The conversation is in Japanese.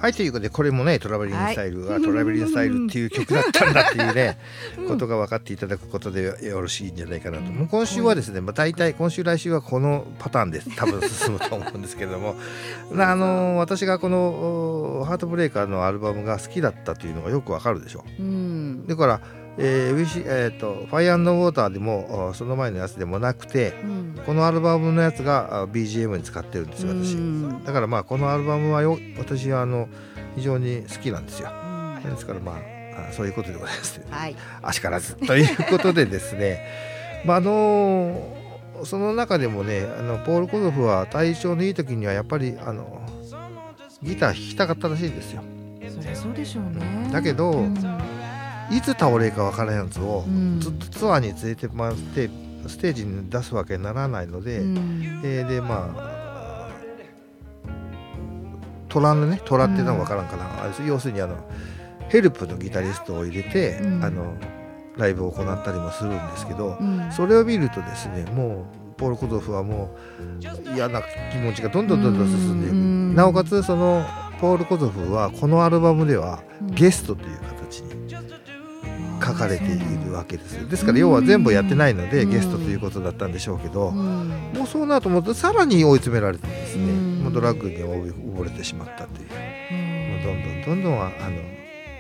はい、ということでこれもねトラベリングスタイルが、トラベリングスタイルっていう曲だったんだっていうねことが分かっていただくことでよろしいんじゃないかなと。もう今週はですね、大体今週来週はこのパターンです多分進むと思うんですけれども私がこのハートブレイカーのアルバムが好きだったというのがよく分かるでしょ。だからファイアンドウォーターでもその前のやつでもなくて、このアルバムのやつが BGM に使ってるんですよ私。だからこのアルバムは私は非常に好きなんですよ。ですからそういうことでございます、あしからずということでですねその中でもねポール・コゾフは体調のいい時にはやっぱりギター弾きたかったらしいんですよ。 そりゃそうでしょうね。 だけど、いつ倒れるかわからないやつをずっとツアーに連れて回ってステージに出すわけにならないので、でトラっていうのは分からんかな、要するにヘルプのギタリストを入れて、ライブを行ったりもするんですけど、それを見るとですねもうポール・コゾフはもう嫌な気持ちがどんどん進んでいく。なおかつそのポール・コゾフはこのアルバムではゲストという形に書かれているわけです。ですから要は全部やってないのでゲストということだったんでしょうけど、もうそうなるともうさらに追い詰められてですね、もうドラッグに溺れてしまったという、もうどんどん